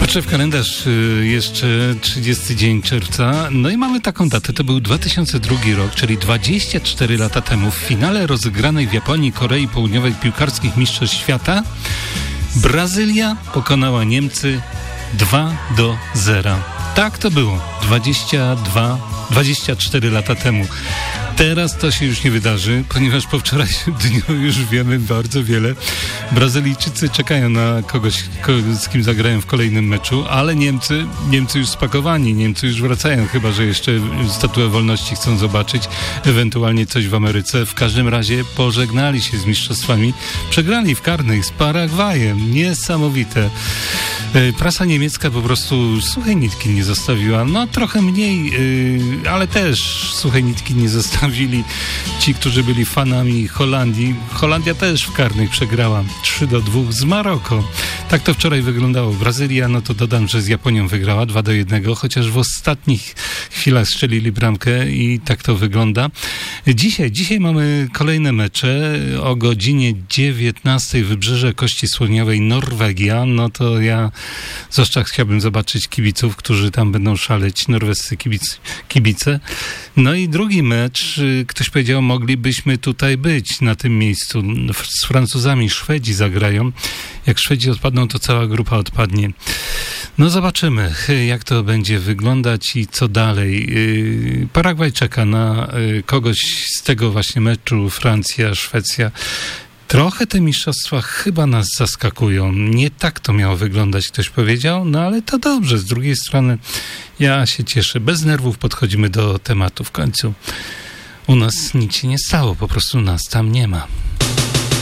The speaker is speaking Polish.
Patrzę w kalendarz, jeszcze 30 dzień czerwca, no i mamy taką datę, to był 2002 rok, czyli 24 lata temu, w finale rozegranej w Japonii, Korei Południowej piłkarskich mistrzostw świata Brazylia pokonała Niemcy 2-0. Tak to było, 24 lata temu. Teraz to się już nie wydarzy, ponieważ po wczorajszym dniu już wiemy bardzo wiele. Brazylijczycy czekają na kogoś, z kim zagrają w kolejnym meczu, ale Niemcy już spakowani, Niemcy już wracają, chyba że jeszcze Statuę Wolności chcą zobaczyć, ewentualnie coś w Ameryce. W każdym razie pożegnali się z mistrzostwami, przegrali w karnych z Paragwajem. Niesamowite. Prasa niemiecka po prostu suchej nitki nie zostawiła, no trochę mniej, ale też suchej nitki nie zostawili ci, którzy byli fanami Holandii. Holandia też w karnych przegrała 3-2 z Maroko. Tak to wczoraj wyglądało. Brazylia, no to dodam, że z Japonią wygrała 2-1, chociaż w ostatnich chwilach strzelili bramkę i tak to wygląda. Dzisiaj mamy kolejne mecze o godzinie 19:00 Wybrzeże Kości Słoniowej, Norwegia. No to ja zwłaszcza chciałbym zobaczyć kibiców, którzy tam będą szaleć, norwescy kibice. No i drugi mecz, ktoś powiedział, moglibyśmy tutaj być na tym miejscu. Z Francuzami Szwedzi zagrają. Jak Szwedzi odpadną, to cała grupa odpadnie. No zobaczymy, jak to będzie wyglądać i co dalej. Paragwaj czeka na kogoś z tego właśnie meczu, Francja, Szwecja. Trochę te mistrzostwa chyba nas zaskakują. Nie tak to miało wyglądać, ktoś powiedział, no ale to dobrze. Z drugiej strony ja się cieszę. Bez nerwów podchodzimy do tematu w końcu. U nas nic się nie stało, po prostu nas tam nie ma.